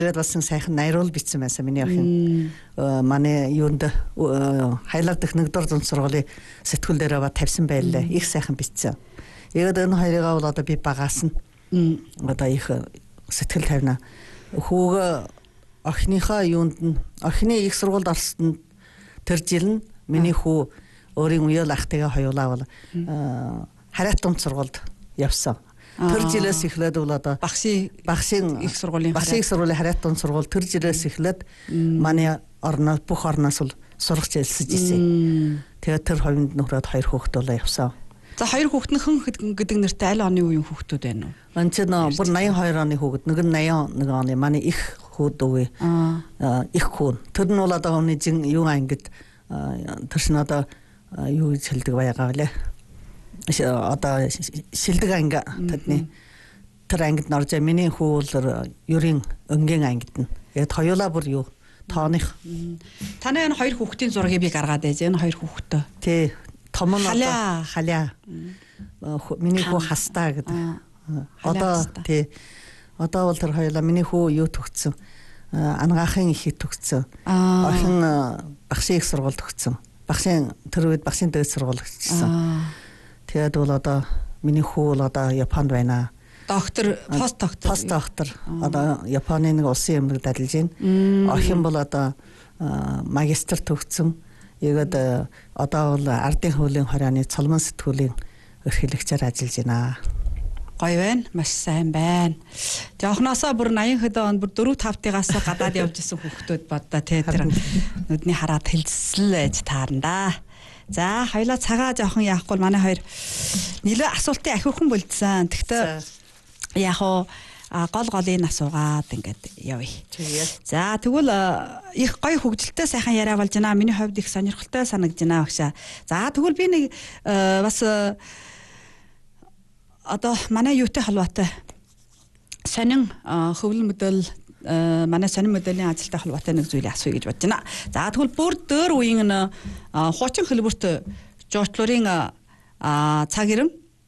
Тэгээд бас сайхан найруул бичсэн байсан миний охин. Манай юунд хайлаар дэх нэгдүгээр дунд сургуулийн сэтгүүл дээр ба тавьсан байлаа. Их сайхан бичсэн. Тэгээд энэ хоёрыгаа бол одоо би багаас нь одоо их сэтгэл тавина. Хүүгээ охиныхаа юунд нь охины их сургуульд орсонд тэр жил нь миний хүү өөрийн үеэл ахтайгаа хоёулаа бол Хариат дунд сургуульд явсан. Тэр жилээс эхлээд бол одоо багшийн их сургуулийн Хариат дунд сургууль тэр жилээс эхлээд манай бүх орноос бол сурагч элсэж ирсэн. Тэгээд тэр хувинд нөхрөөд 2 хүүхэд болоо явсан. За 2 хүүхэд нь хэн гэдэг нэртэй аль оны үеийн хүүхдүүд байна уу? Анчид бүр 82 оны хүүхэд, нэг нь 81 оны манай их хүүд үе. Их хүн. Тэр нь бол одоо оны юу ангид тэр шин одоо юу гэж хэлдэг байгаа лээ. Одоо шилдэг анги тэдний тэр ангид норж миний хүү бол ерийн өнгийн ангид нь. Тэгээд хоёулаа бүр юу тооных. Таны энэ 2 хүүхдийн зургийг би гаргаад байж энэ 2 хүүхдээ. Тий. Том нь одоо халиа. Миний хүү хастаа гэдэг. Одоо тий. Одоо бол тэр хоёулаа миний хүү юу төгссөн. Ангаахын ихийг төгссөн. Охин багшийн их сургуульд төгссөн. Тэр үед багшийн дээд сургууль гिचсэн. Тэгээд бол одоо миний хүү бол одоо Японд байна. Пост доктор. Одоо Японы нэг улсын эмнэлэгт ажиллаж байна. Охин бол одоо магистр төгссөн. Тэгээд одоо бол ардын хуулийн хорионы цолмон сэтгүүлийн эрхлэгчээр ажиллаж байна. Гоё байна. Маш сайн байна. Жоохносоо бүр 80 хэд онд бүр 4-5-тыгаас гадаад явж исэн хүүхдүүд боддоо тэр нүдний хараад хэлсэл ээж таарна. За хоёлаа цагаа жоохон яахгүй манай хоёр нэлээ асуултын ахиухан болдсон. Тэгтээ яг гол энэ асуугаад ингээд явъя. За тэгвэл их гоё хөгжилтэй сайхан яриа болж байна. Миний хувьд их сонирхолтой санагдж байна багшаа. За тэгвэл би нэг бас одоо манай юутай холбоотой сонин хөвлөн мэдэл манай сонин мэдээний ажилтай холбоотой нэг зүйлийг асууя гэж бодож байна. За тэгвэл бүр дөр үеийн хуучин хэлбэрт жуучлуурын цаг ирэм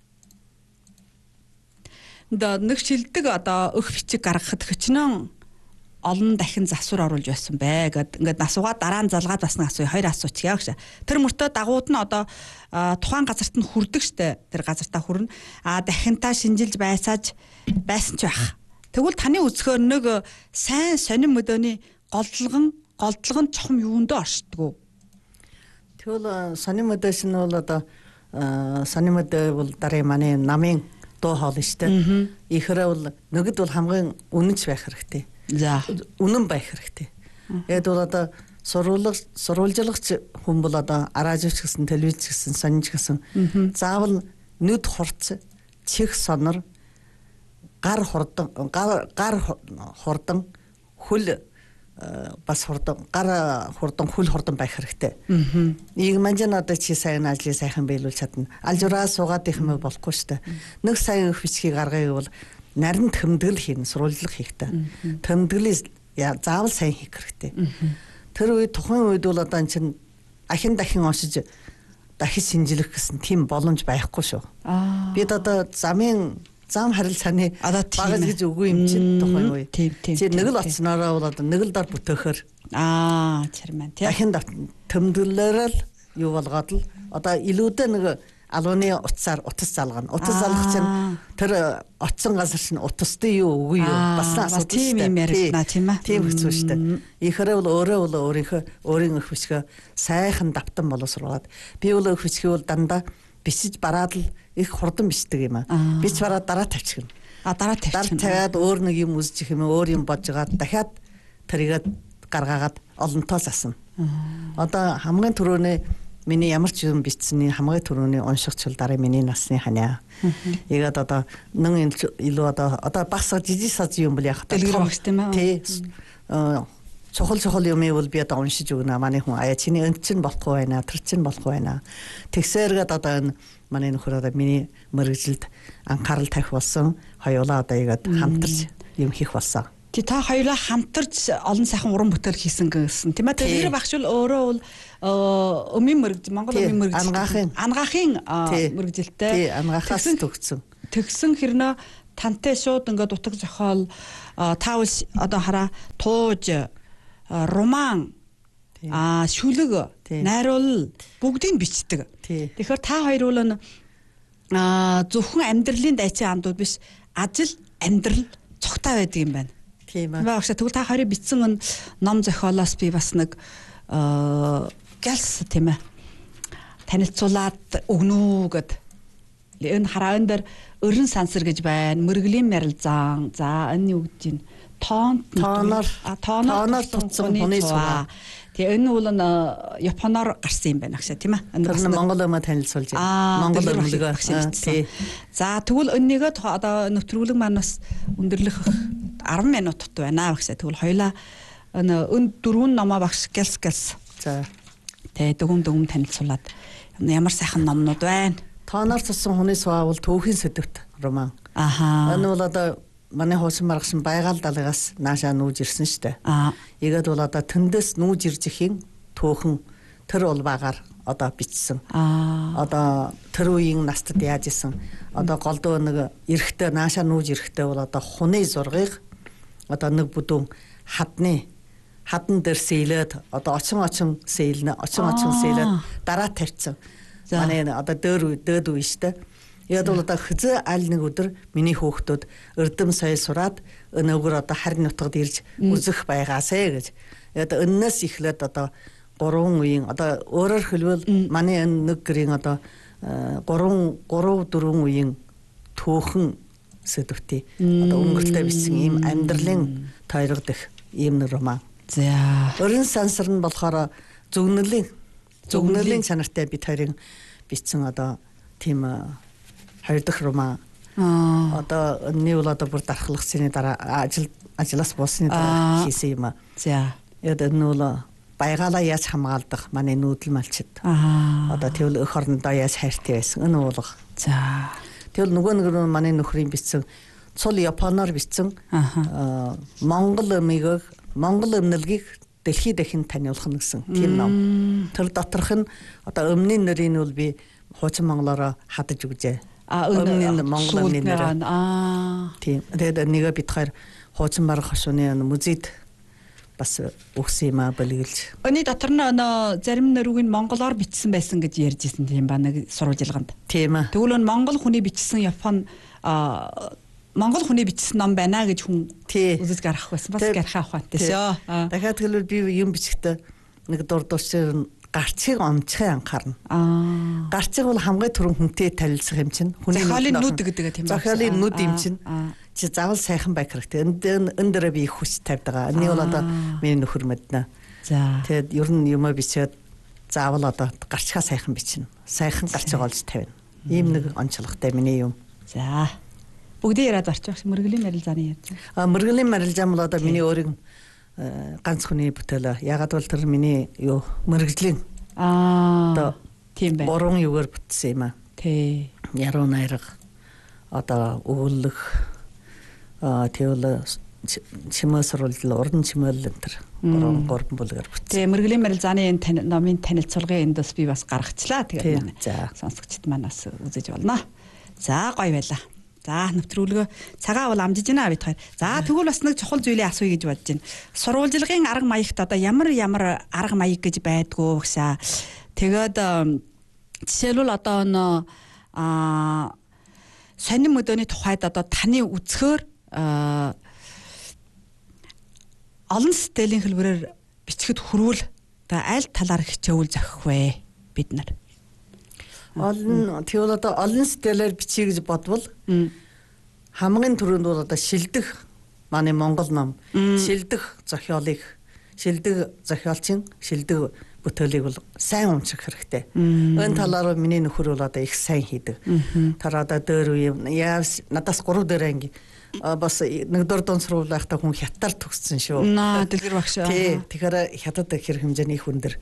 нэг шилдэг одоо өх бичиг гаргахад хөчнөн олон дахин засвар оруулж байсан бэ гэд ингээд асуугаад дараа нь залгаад бас нэг асууя 2 асуучих яа гэж. Тэр мөртөө дагууд нь одоо тухайн газарт нь хүрдэг штэ. Тэр газартаа хүрнэ. Дахинтаа шинжилж байсан ч байх. Тэгвэл таны үзэхээр нэг сайн сонин мөдөөний голдлогон чухам юундөө оршдгоо. Тэгвэл сонин мөдөөс нь бол одоо сонин мөдөө бол дарын манай намын дуу хоол штэ. Ихрээ бол нөгөд бол хамгийн үнэнч байх хэрэгтэй. За үнэн байх хэрэгтэй. Эд бол одоо сурвалжлагч хүн бол одоо араажч гэсэн телевиз гэсэн сонинч гэсэн заавал нүд хурц чих сонор гар хурдан хөл бас хурдан гар хурдан хөл хурдан байх хэрэгтэй. Нэг манжин одоо чи сайн ажлыг сайхан биелүүлж чадна. Алжураа суугаад их юм болохгүй шүү дээ. Нэг сайн их бичгийг гаргая гэвэл нарийн тэмдэглэл хийн сурвалжлах хэрэгтэй. Тэмдэглэл заавал сайн хийх хэрэгтэй. Тэр үед тухайн үед бол одоо энэ чинь ахин дахин уншиж дахиж шинжилэх гэсэн тийм боломж байхгүй шүү. Бид одоо зам харилцааны багаж гэж үгүй юм чинь тухайн үе. Чи нэг л оцноороо бол одоо нэг л дор бүтэөхөр чарман тий. Дахин тэмдэглэлээр л юу болгоод л одоо илүүдээ нэг алууны утас залгана. Утас залгах чинь тэр оцсон газар чинь утастай юу үгүй юу бас асуудал тийм юм яригдана тийм ээ. Тийм хэцүү шүү дээ. Ихээрээ бол өөрийн өх бичгээ сайхан давтан боловсруулад би бол өх бичгээ бол дандаа бичиж бараад л их хурдан бичдэг юм аа. Бич бараад дараа тавьчихна. Дараа тавиад өөр нэг юм үзчих юм өөр юм боджгаад дахиад тэрийгээ гаргаагаад олонтоо засна. Одоо хамгийн түрүүний миний ямар ч юм бичсэний хамгийн түрүүний уншигч бол дараа миний насны ханиа. Ягаад одоо нэн илүү одоо багсаа жижиг саз юм бол яхад дэлгэр багш тийм ээ. Чухал юм бол би одоо уншиж өгнө. Манай хүн аяа чиний энэ чинь болохгүй байна. Тэр чинь болохгүй байна. Тэгсээргээд одоо энэ манай нөхөр одоо миний мэрэгжилд анхаарал тавих болсон. Хоёулаа одоо ягаад хамтарч юм хийх болсон. Та хоёулаа хамтарч олон сайхан уран бүтээл хийсэн гэсэн тийм ээ. Тэр багш бол өөрөө бол өмнө мэрэгж Монгол өмнө мэрэгж ангаахын мэрэгжилтэй ангаахаас төгссөн. Тэгсэн хэрнээ тантай шууд ингээд утга зохиол таавал одоо хараа тууж роман шүлэг найруулал бүгдийг бичдэг. Тэгэхээр та хоёр бол зөвхөн амьдралын дайчин андууд биш ажил амьдрал цогтой байдаг юм байна. Тийм ээ. Багш тэгвэл та хоёрын бичсэн ном зохиолоос би бас нэг гэлс тийм ээ танилцуулаад өгнө гэд энэ хараан дээр өрн сансар гэж байна. Мөргөлийн мярилзан. За энэ юу гэж байна? Тооноор тутсан хүний цуваа. Тэгээ энэ бол Японоор гарсан юм байна агшаа тийм ээ. Тэр Монгол өмө танилцуулж байна. Монгол өмлөгөө. Тий. За тэгвэл өннийгөө одоо нэвтрүүлэг маань бас өндөрлөх 10 минут байна агшаа. Тэгвэл хоёлаа өн дөрвөн номоо багш гэлс. За. Тэгээ дөгөм танилцуулаад ямар сайхан номнууд байна. Тооноор туссан хүний цуваа бол түүхийн сэдвт роман. Энэ бол одоо манай хуучин маргасан байгаль далгаас наашаа нүүж ирсэн штэ. Ийгээд бол одоо тэндээс нүүж ирж ихийн түүхэн тэр улбаагаар одоо бичсэн. Одоо тэр үеийн настад яаж исэн. Одоо голдуу нэг эрэхтэй наашаа нүүж эрэхтэй бол одоо хуны зургийг одоо нэг бүдүүн хадан дээр сэлээд одоо очин сэлнэ дараа тавьсан. Манай одоо дээд үе штэ. Яг бол одоо хизээ аль нэг өдөр миний хүүхдүүд өрдөм соёл сураад өнөөгөр одоо харин нутагт ирж үзэх байгаасэ гэж. Яг өннөөс эхлээд одоо 3 үеийн одоо өөрөөр хэлбэл манай энэ нэг гэрийн одоо 3 4 үеийн түүхэн сэдвтий одоо өнгөрөлтөй бичсэн ийм амьдралын тойрогдох ийм нэг роман. За. Өрн сансар нь болохоор зүгнэлийн чанартай бид хоёрын бичсэн одоо тийм 2 дахь роман. Одоо энэ бол одоо бүр дархлагдсны дараа ажлаас босны дараа хийсэн юм. За. Яг энэ бол байгалаа яаж хамгаалдаг манай нүүдэл малчид. Одоо тэгвэл өх орнодоо яаж хайртай байсан. Энэ уулга. За. Тэгвэл нөгөө нэг манай нөхрийн бичсэн цул Японоор бичсэн Монгол өмнөлгийг дэлхийд дахин таниулах гэсэн тийм ном. Тэр доторх нь одоо өмнөний нэрийг бол би хуучин монголоор хадаж өгжээ. Өмнө Монгол өмнө нэр. Тийм. Тэгээд нэгэ бид хоёр хуучин барах хошууны музейд бас өгсөн юм бэлгэлж. Өний дотор нь зарим нэрүүг нь монголоор бичсэн байсан гэж ярьж ирсэн тийм ба нэг сурвалжилганд. Тийм ээ. Тэгвэл монгол хүний бичсэн монгол хүний бичсэн ном байна гэж хүн үзэж гарах байсан. Бас гарах авахантай шүү. Дахиад хэлбэл би юм бичихтэй нэг дурдуучаар гарчиг онцгой анхаарна. Гарчиг бол хамгийн түрүүн хүнтэй танилцах юм чинь. Зохиолын нүд гэдэг тийм байна. Зохиолын нүд юм чинь. Чи заавал сайхан байх хэрэгтэй. Энэ дээр би их хүч тавьдаг. Энийг бол одоо миний нөхөр мэднэ. За. Тэгээд ер нь юм бичээд заавал одоо гарчгаа сайхан бичнэ. Сайхан гарчиг олж тавина. Ийм нэг онцлогтой миний юм. За. Бүгдээ яриад орчих. Мөргөлийн марилзааны ярьж. Мөргөлийн марилзаан бол одоо миний өөрийн ганц хүний бүтээл. Ягаад бол тэр миний мөргөжлийн одоо тийм байна. Буруу юугаар бүтсэн юм аа. Тий. Яруу найраг одоо өвлөх тэгвэл чимээсрүүл уран чимээл энэ төр гурван бүлгээр бүтсэн. Тий, мөргөлийн марилзааны энэ номын танилцуулгын эндээс би бас гаргачлаа. Тэгээд манай сонсогчд манаас үзэж болно. За гоё байла. За нэвтрүүлгээ цагаа бол амжиж байна бид хоёр. За тэгвэл бас нэг чухал зүйлийг асууя гэж бодож байна. Сурвалжилгын арга маягт одоо ямар арга маяг гэж байдгүй гэсаа. Тэгээд жишээлбэл одоо сонин мөдөөний тухайд одоо таны үзэхээр олон сэтгэлийн хэлбэрээр бичгэд хүрвэл одоо аль талаар хичээл зохих вэ бид нар? Тэгвэл одоо олон сэтгэлээр бичиж гэж бодвол хамгийн түрүүнд бол одоо шилдэх манай монгол ном шилдэх зохиолчийн шилдэг бүтээлийг бол сайн унших хэрэгтэй. Энэ талаар миний нөхөр бол одоо их сайн хийдэг. Тэр одоо дээр үе надаас 3 дээр анги бас нэгдүгээр дунд сургууль байхдаа хүн хятад төгссөн шүү. Дэлгэр багш. Тий, тэгэхээр хятад хэрэг хэмжээний хүн дэр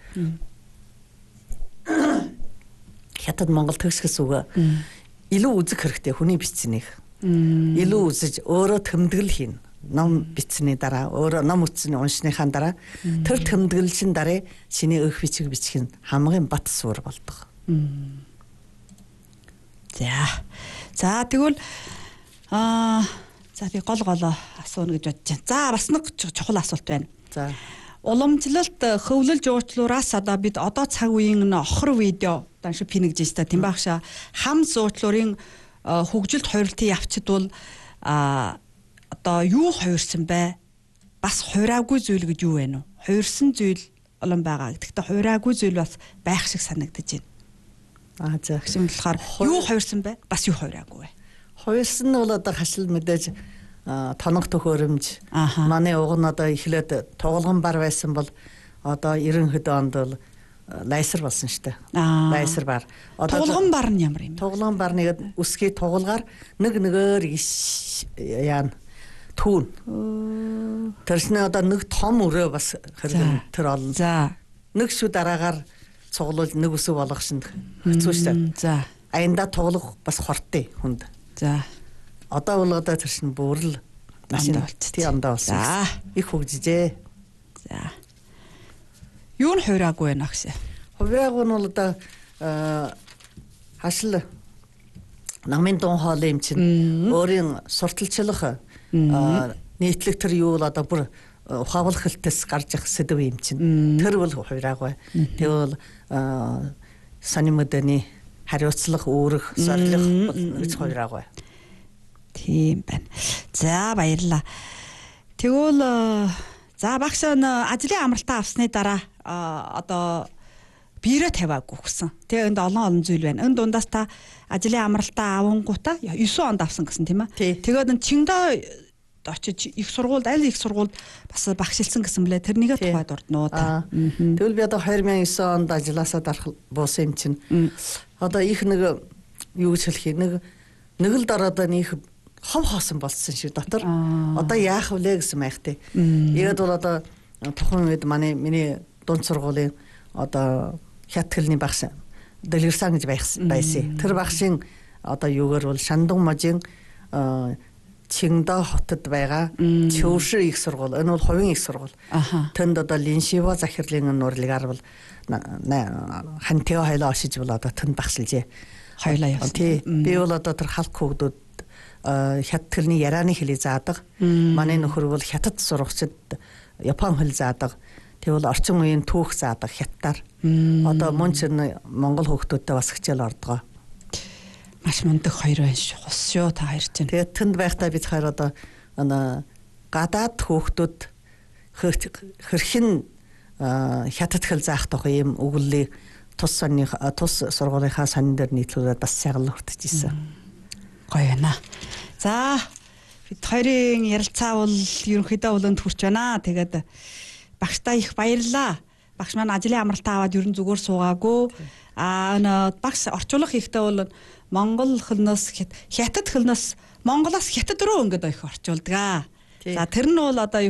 хятад Монгол төгсгös үг илүү үзэх хэрэгтэй хүний бичсэнийг. Илүү үзэж өөрөө тэмдэглэл хийнэ. Ном бичсэний дараа өөрөө ном үтсний уншныхаа дараа тэр тэмдэглэлийн дараа чиний өөх бичиг бичих нь хамгийн бат суурь болдог. За тэгвэл За би гол асууна гэж бодож байна. За бас нэг чухал асуулт байна. За. Уламжлалт хөвлөл жуучлуураас одоо бид одоо цаг үеийн охор видео данш пинэгж та тийм багшаа хам зуучлуурын хөгжилд хуурилтын явцад бол одоо юу хуурсан бэ? Бас хуураагүй зүйл гэж юу вэ нү? Хуурсан зүйл олон байгаа. Гэхдээ хуураагүй зүйл бас байх шиг санагдаж байна. За. Гэсэн болохоор юу хуурсан бэ? Бас юу хуураагүй вэ? Хуурсан нь бол одоо хашил мэдээж тоног төхөөрөмж манай уг нь одоо эхлээд тугалган бар байсан бол одоо 90 онд бол лайсар болсон штэ. Лайсар бар. Одоо тугалган бар нь ямар юм бэ? Тугалган бар нэгэд үсгийн тугалгаар нэг-нэгээр яана түүн. Тэрснээ одоо нэг том өрөө бас хэрэг тэр олон. За. Нэг шүү дараагаар цуглуул нэг үсэг болгох шинд хэцүү штэ. За. Аянда туглах бас хортой хүнд. За. Одоо бол одоо тэр шин бүрл машин андаа болсон. За. Их хөгжижээ. За. Юу нь хуураагүй байна гэсэн. Хуураагүй нь бол одоо хашил намын дун хоолын юм чинь өөрийн сурталчлах нийтлэг тэр юу бол одоо бүр ухаавлахтас гарч их сэдв юм чинь. Тэр бол хуураагүй. Тэгвэл саний мөдөний хариуцлах өөрөх зорилго гэж хуураагүй. Тийм байна. За баярлалаа. Тэгвэл за багш ажлын амралтаа авсны дараа одоо бирэ тавиагүй гэсэн. Тэгээ энд олон зүйл байна. Энэ дундаас та ажлын амралтаа авангуудаа 9 онд авсан гэсэн тийм ээ. Тэгээд Чингдээ очиж их сургуульд аль их сургуульд бас багшилсан гэсэн блэ. Тэрнийгээ тухай дурднуу та. Тэгвэл би одоо 2009 онд ажилласаа дарах буусан юм чинь. Одоо их нэг юу гэж хэлэх нэг л дороо нэг хов хоосон болсон шиг дотор. Одоо яах вүлээ гэсэн майхтай. Тэгээд бол одоо тухайн үед миний дунд сургуулийн одоо хятадхлын багш дэлгэрсэн гэж байсан. Тэр багшийн одоо юугаар бол Шандун можийн Чингдээ хотод байгаа Чөвшир их сургууль. Энэ бол хувийн их сургууль. Тэнд одоо Линшива захирлын нуурлыгаар бол хантига хойлоо очиж бол одоо тэнд багшилжээ. Хойлоо явсан. Тий. Би бол одоо тэр халк хөгдүүд хятадхлын ярианы хэлийг заадаг. Манай нөхөр бол хятад сурагчид Япон хэл заадаг. Тэгвэл орчин үеийн түүх заадаг хятадаар. Одоо мөн ч Монгол хүүхдүүдтэй бас хичээл ордгоо. Маш мундаг хоёр байна шүү. Хус шүү та хоёр чинь. Тэгээд тэнд байхдаа бид хоёр одоо гадаад хүүхдүүд хэрхэн хятад хэл заах тухай юм өгүүллийг тус сургуулийнхаа сонин дээр нийтлүүлээд бас сайхан хүртэж ирсэн. Гоё байна. За бид хоёрын ярилцаа бол ерөнхийдөө өлөнд хүрч байна. Тэгээд багштай их баярлалаа. Багш маань ажлын амралтаа аваад ерөн зүгээр суугаагүй. Багш орчуулах хийхдээ бол Монгол хөлнөөс хятад хөлнөөс Монголоос хятад руу ингээд их орчуулдаг. За тэр нь бол одоо